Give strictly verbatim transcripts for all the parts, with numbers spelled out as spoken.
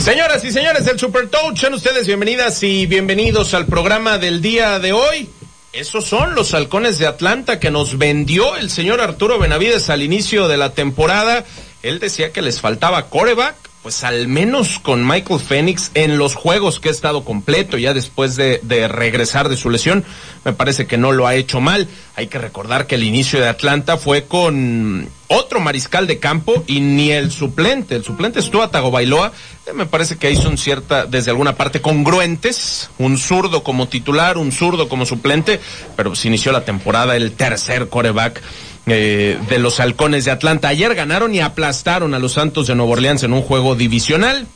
Señoras y señores del Super Touch, sean ustedes bienvenidas y bienvenidos al programa del día de hoy. Esos son los halcones de Atlanta que nos vendió el señor Arturo Benavides al inicio de la temporada. Él decía que les faltaba quarterback, pues al menos con Michael Penix en los juegos que ha estado completo ya después de, de regresar de su lesión, me parece que no lo ha hecho mal. Hay que recordar que el inicio de Atlanta fue con otro mariscal de campo y ni el suplente, el suplente es Tua Tagovailoa. Eh, me parece que ahí son cierta, desde alguna parte congruentes, un zurdo como titular, un zurdo como suplente, pero se inició la temporada el tercer quarterback Eh, de los halcones de Atlanta. Ayer ganaron y aplastaron a los Santos de Nueva Orleans en un juego divisional.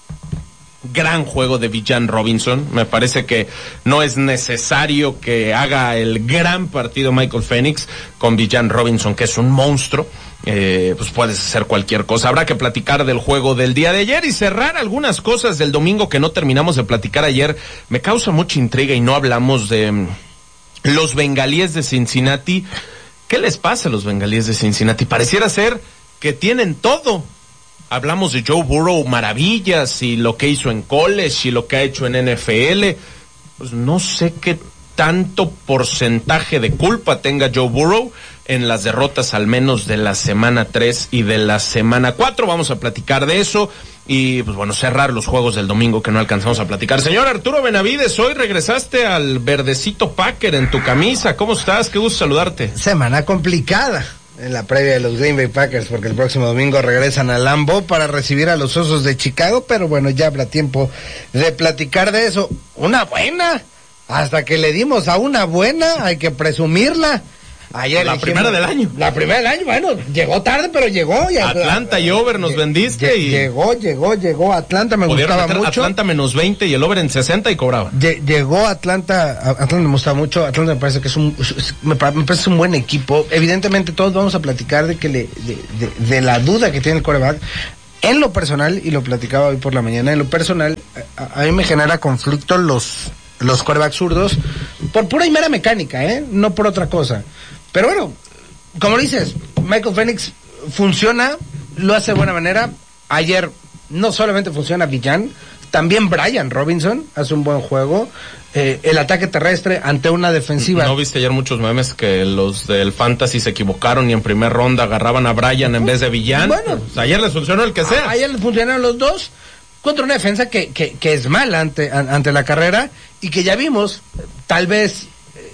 Gran juego de Bijan Robinson. Me parece que no es necesario que haga el gran partido Michael Penix con Bijan Robinson, que es un monstruo. Eh, pues puedes hacer cualquier cosa. Habrá que platicar del juego del día de ayer y cerrar algunas cosas del domingo que no terminamos de platicar ayer. Me causa mucha intriga y no hablamos de um, los bengalíes de Cincinnati. ¿Qué les pasa a los bengalíes de Cincinnati? Pareciera ser que tienen todo. Hablamos de Joe Burrow, maravillas, y lo que hizo en college y lo que ha hecho en N F L. Pues no sé qué tanto porcentaje de culpa tenga Joe Burrow en las derrotas, al menos de la semana tres y de la semana cuatro. Vamos a platicar de eso y, pues bueno, cerrar los juegos del domingo que no alcanzamos a platicar. Señor Arturo Benavides, hoy regresaste al verdecito Packer en tu camisa. ¿Cómo estás? Qué gusto saludarte. Semana complicada en la previa de los Green Bay Packers, porque el próximo domingo regresan a Lambeau para recibir a los Osos de Chicago, pero bueno, ya habrá tiempo de platicar de eso. Una buena, hasta que le dimos a una buena, hay que presumirla. Ayer la dijimos, primera del año. La primera del año, bueno, llegó tarde, pero llegó. Ya, Atlanta y over nos vendiste. y Llegó, llegó, llegó. Atlanta me gustaba mucho. Atlanta menos veinte y el over en sesenta y cobraba. Llegó Atlanta, Atlanta me gusta mucho. Atlanta me parece que es un, me parece un buen equipo. Evidentemente todos vamos a platicar de que le, de, de, de la duda que tiene el quarterback. En lo personal, y lo platicaba hoy por la mañana, en lo personal, a, a mí me genera conflicto los, los quarterbacks zurdos, por pura y mera mecánica, ¿eh? No por otra cosa. Pero bueno, como dices, Michael Penix funciona, lo hace de buena manera. Ayer no solamente funciona Bijan, también Brian Robinson hace un buen juego. Eh, el ataque terrestre ante una defensiva. ¿No viste ayer muchos memes que los del Fantasy se equivocaron y en primer ronda agarraban a Brian en vez de Bijan? Bueno, o sea, ayer les funcionó el que sea. Ayer les funcionaron los dos contra una defensa que, que, que es mala ante, ante la carrera y que ya vimos, tal vez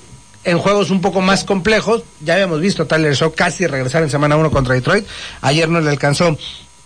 en juegos un poco más complejos. Ya habíamos visto a Tyler Shaw casi regresar en semana uno contra Detroit. Ayer no le alcanzó.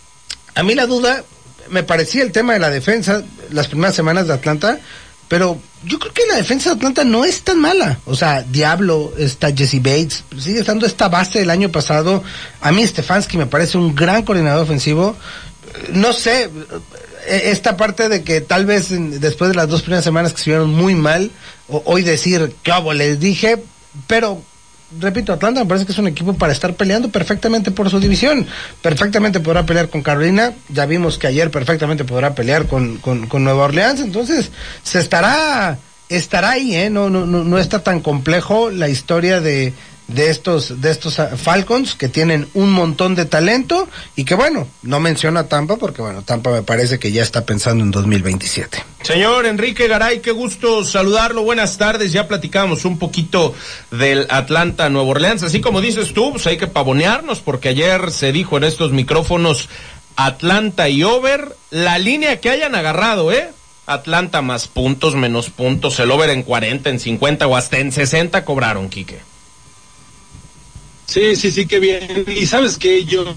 A mí la duda, me parecía el tema de la defensa las primeras semanas de Atlanta, pero yo creo que la defensa de Atlanta no es tan mala. O sea, Diablo, está Jesse Bates, sigue estando esta base del año pasado. A mí Stefanski me parece un gran coordinador ofensivo. No sé, esta parte de que tal vez después de las dos primeras semanas que se vieron muy mal, o, hoy decir, ¿qué hago? Les dije, pero repito, Atlanta me parece que es un equipo para estar peleando perfectamente por su división. Perfectamente podrá pelear con Carolina, ya vimos que ayer perfectamente podrá pelear con, con, con Nueva Orleans, entonces se estará, estará ahí, ¿eh? No, no, no, no está tan complejo la historia de de estos de estos Falcons, que tienen un montón de talento y que bueno, no menciona Tampa porque bueno, Tampa me parece que ya está pensando en dos mil veintisiete. Señor Enrique Garay, qué gusto saludarlo, buenas tardes. Ya platicábamos un poquito del Atlanta Nueva Orleans, así como dices tú, pues hay que pavonearnos porque ayer se dijo en estos micrófonos Atlanta y over, la línea que hayan agarrado, eh Atlanta más puntos, menos puntos, el over en cuarenta, en cincuenta o hasta en sesenta cobraron, Quique. Sí, sí, sí, qué bien. Y sabes que yo,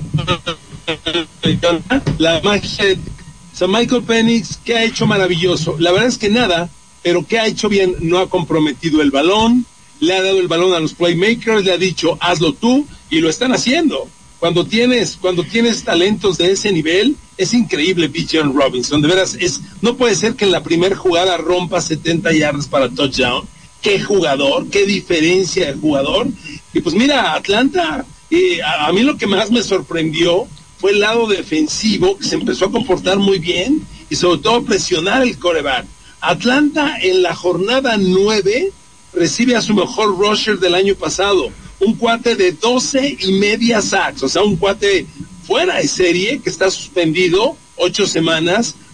la magia, o sea, Michael Penix, ¿qué ha hecho maravilloso? La verdad es que nada, pero ¿qué ha hecho bien? No ha comprometido el balón, le ha dado el balón a los playmakers, le ha dicho, hazlo tú, y lo están haciendo. Cuando tienes, cuando tienes talentos de ese nivel, es increíble Bijan Robinson, de veras, es, no puede ser que en la primera jugada rompa setenta yardas para touchdown. Qué jugador, qué diferencia de jugador. Y pues mira, Atlanta, eh, a, a mí lo que más me sorprendió fue el lado defensivo, que se empezó a comportar muy bien y sobre todo presionar el quarterback. Atlanta en la jornada nueve recibe a su mejor rusher del año pasado, un cuate de doce y media sacks, o sea, un cuate fuera de serie que está suspendido ocho semanas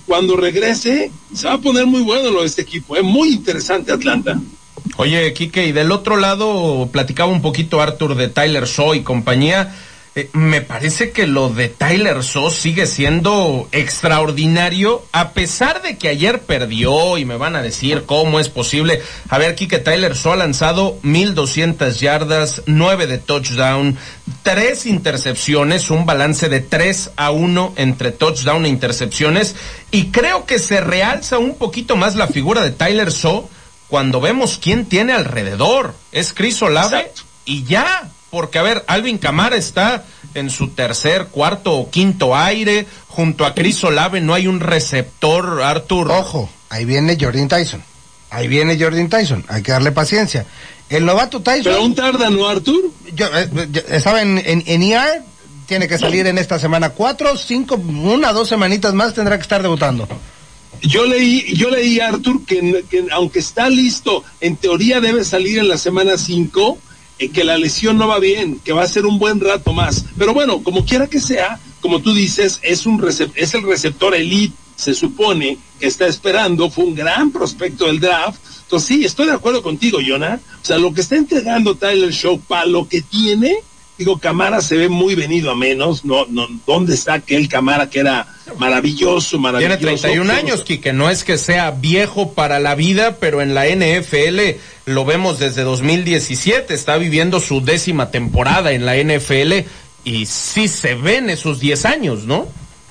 cuando regrese, se va a poner muy bueno lo de este equipo, es ¿eh? Muy interesante Atlanta. Oye, Quique, y del otro lado, platicaba un poquito Arthur de Tyler Shaw y compañía. Eh, me parece que lo de Tyler Shaw sigue siendo extraordinario, a pesar de que ayer perdió, y me van a decir cómo es posible. A ver, Quique, Tyler Shaw ha lanzado mil doscientas yardas, nueve de touchdown, tres intercepciones, un balance de tres a uno entre touchdown e intercepciones, y creo que se realza un poquito más la figura de Tyler Shaw cuando vemos quién tiene alrededor. Es Chris Olave. Exacto. Y ya, porque a ver, Alvin Kamara está en su tercer, cuarto o quinto aire, junto a Chris Olave no hay un receptor, Arthur. Ojo, ahí viene Jordan Tyson, ahí viene Jordan Tyson, hay que darle paciencia. El novato Tyson... Pero aún tarda, ¿no, Arthur? Yo, eh, yo estaba en, en, en E R, tiene que salir en esta semana, cuatro, cinco, una, dos semanitas más tendrá que estar debutando. Yo leí, yo leí, Arthur, que, que aunque está listo, en teoría debe salir en la semana cinco, eh, que la lesión no va bien, que va a ser un buen rato más. Pero bueno, como quiera que sea, como tú dices, es un recep- es el receptor elite, se supone, que está esperando, fue un gran prospecto del draft. Entonces sí, estoy de acuerdo contigo, Jonah. O sea, lo que está entregando Tyler Shaw, para lo que tiene, digo, Kamara se ve muy venido a menos, no, no, ¿dónde está aquel Kamara que era maravilloso, maravilloso? Tiene treinta y un años, Quique, no es que sea viejo para la vida, pero en la N F L lo vemos desde dos mil diecisiete, está viviendo su décima temporada en la N F L y sí se ven esos diez años, ¿no?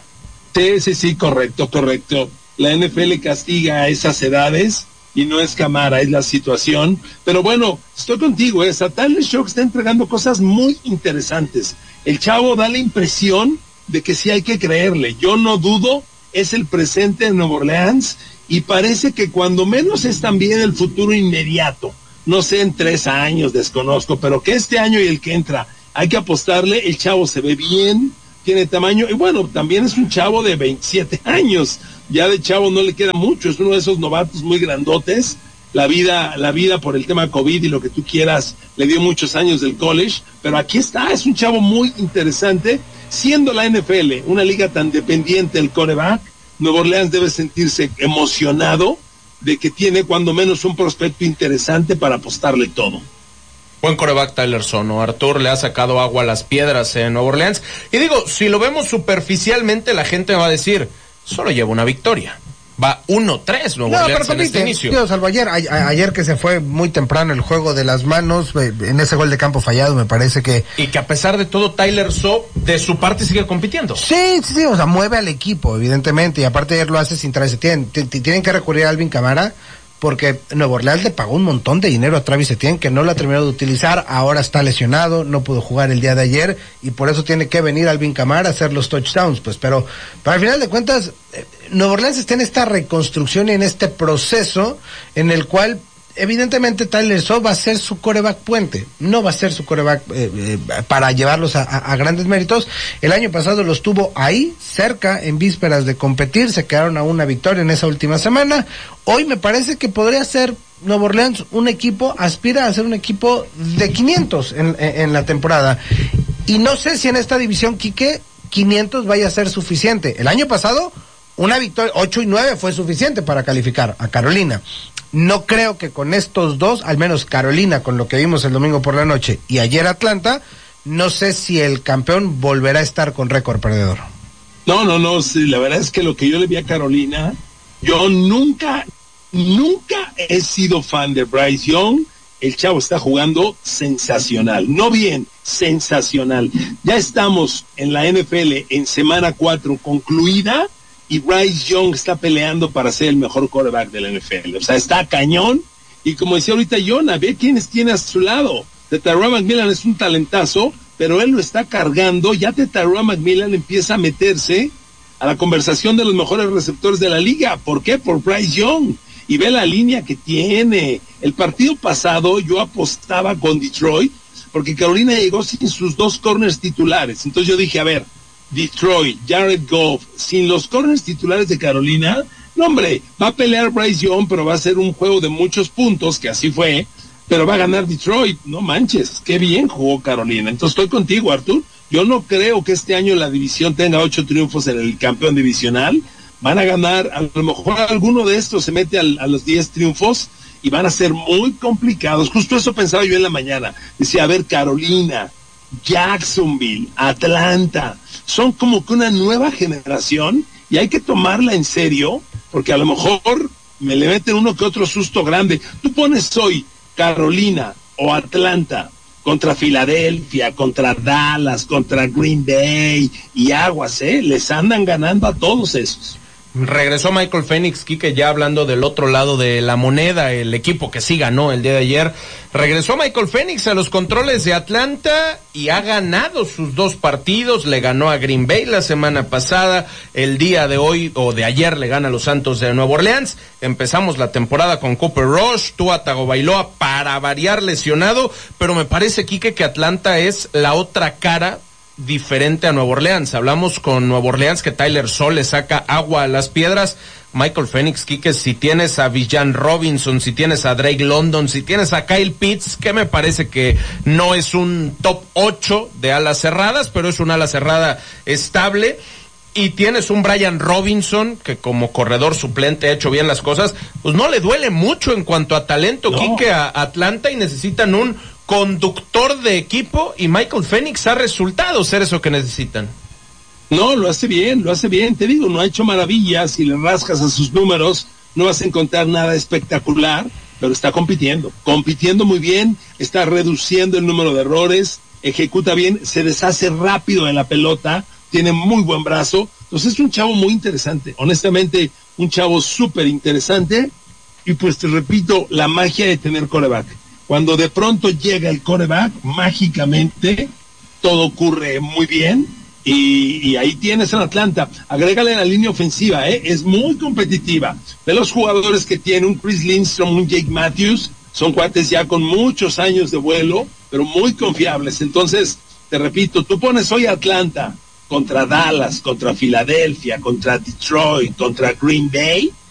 Sí, sí, sí, correcto, correcto. La N F L castiga a esas edades y no es Kamara, es la situación. Pero bueno, estoy contigo, ¿eh? Tyler Shaw está entregando cosas muy interesantes. El chavo da la impresión de que sí hay que creerle. Yo no dudo, es el presente de Nueva Orleans y parece que cuando menos es también el futuro inmediato. No sé, en tres años, desconozco, pero que este año y el que entra hay que apostarle. El chavo se ve bien, tiene tamaño y bueno, también es un chavo de veintisiete años. Ya de chavo no le queda mucho, es uno de esos novatos muy grandotes. La vida, la vida por el tema COVID y lo que tú quieras, le dio muchos años del college, pero aquí está, es un chavo muy interesante. Siendo la N F L una liga tan dependiente del quarterback, Nueva Orleans debe sentirse emocionado de que tiene cuando menos un prospecto interesante para apostarle todo. Buen quarterback Tyler Shaw, ¿no? Arthur le ha sacado agua a las piedras en Nueva Orleans. Y digo, si lo vemos superficialmente, la gente va a decir, solo lleva una victoria. Va uno tres Nuevo no, Orleans pero en este inicio. Tío, salvo ayer, a, a, ayer que se fue muy temprano el juego de las manos, eh, en ese gol de campo fallado, me parece que... Y que a pesar de todo, Tyler Shaw, de su parte, sigue compitiendo. Sí, sí, sí, o sea, mueve al equipo, evidentemente, y aparte ayer lo hace sin traerse. Tienen, t- t- tienen que recurrir a Alvin Kamara, porque Nuevo Orleans le pagó un montón de dinero a Travis Etienne, que no lo ha terminado de utilizar, ahora está lesionado, no pudo jugar el día de ayer, y por eso tiene que venir Alvin Kamara a hacer los touchdowns, pues, pero, pero al final de cuentas, eh, Nuevo Orleans está en esta reconstrucción y en este proceso en el cual, evidentemente, Tyler Shaw va a ser su quarterback puente, no va a ser su quarterback eh, eh, para llevarlos a, a, a grandes méritos. El año pasado los tuvo ahí, cerca, en vísperas de competir, se quedaron a una victoria en esa última semana. Hoy me parece que podría ser Nueva Orleans un equipo, aspira a ser un equipo de quinientos en, en, en la temporada. Y no sé si en esta división, Quique, quinientos vaya a ser suficiente. El año pasado, una victoria, ocho y nueve fue suficiente para calificar a Carolina. No creo que con estos dos, al menos Carolina, con lo que vimos el domingo por la noche, y ayer Atlanta, no sé si el campeón volverá a estar con récord perdedor. No, no, no, sí, la verdad es que lo que yo le vi a Carolina, yo nunca, nunca he sido fan de Bryce Young. El chavo está jugando sensacional, no bien, sensacional. Ya estamos en la N F L en semana cuatro concluida, y Bryce Young está peleando para ser el mejor quarterback de la N F L. O sea, está cañón, y como decía ahorita Jonah, ve quiénes tiene a su lado. Tyrone McMillan es un talentazo, pero él lo está cargando. Ya Tyrone McMillan empieza a meterse a la conversación de los mejores receptores de la liga. ¿Por qué? Por Bryce Young. Y ve la línea que tiene. El partido pasado yo apostaba con Detroit, porque Carolina llegó sin sus dos corners titulares. Entonces yo dije, a ver, Detroit, Jared Goff, sin los corners titulares de Carolina, no hombre, va a pelear Bryce Young, pero va a ser un juego de muchos puntos, que así fue, pero va a ganar Detroit. No manches, qué bien jugó Carolina. Entonces estoy contigo, Artur. Yo no creo que este año la división tenga ocho triunfos en el campeón divisional, van a ganar, a lo mejor alguno de estos se mete al, a los diez triunfos y van a ser muy complicados. Justo eso pensaba yo en la mañana. Decía, a ver, Carolina, Jacksonville, Atlanta, son como que una nueva generación y hay que tomarla en serio, porque a lo mejor me le meten uno que otro susto grande. Tú pones hoy Carolina o Atlanta contra Filadelfia, contra Dallas, contra Green Bay y aguas, ¿eh? Les andan ganando a todos esos. Regresó Michael Penix, Quique, ya hablando del otro lado de la moneda, el equipo que sí ganó el día de ayer. Regresó Michael Penix a los controles de Atlanta y ha ganado sus dos partidos. Le ganó a Green Bay la semana pasada, el día de hoy o de ayer le gana a los Santos de Nueva Orleans. Empezamos la temporada con Cooper Rush, Tua Tagovailoa para variar lesionado, pero me parece, Quique, que Atlanta es la otra cara diferente a Nueva Orleans. Hablamos con Nueva Orleans que Tyler Sol le saca agua a las piedras. Michael Penix, Quique, si tienes a Villan Robinson, si tienes a Drake London, si tienes a Kyle Pitts, que me parece que no es un top ocho de alas cerradas, pero es una ala cerrada estable, y tienes un Brian Robinson que como corredor suplente ha hecho bien las cosas, pues no le duele mucho en cuanto a talento, no. Quique, a Atlanta, y necesitan un conductor de equipo, y Michael Penix ha resultado ser eso que necesitan. No, lo hace bien, lo hace bien, te digo, no ha hecho maravillas. Si le rascas a sus números no vas a encontrar nada espectacular, pero está compitiendo, compitiendo muy bien, está reduciendo el número de errores, ejecuta bien, se deshace rápido de la pelota, tiene muy buen brazo. Entonces es un chavo muy interesante, honestamente un chavo súper interesante. Y pues te repito, la magia de tener quarterback. Cuando de pronto llega el quarterback, mágicamente todo ocurre muy bien, y, y ahí tienes en Atlanta. Agrégale la línea ofensiva, ¿eh? Es muy competitiva. De los jugadores que tiene, un Chris Lindstrom, un Jake Matthews, son cuates ya con muchos años de vuelo, pero muy confiables. Entonces, te repito, tú pones hoy Atlanta contra Dallas, contra Filadelfia, contra Detroit, contra Green Bay,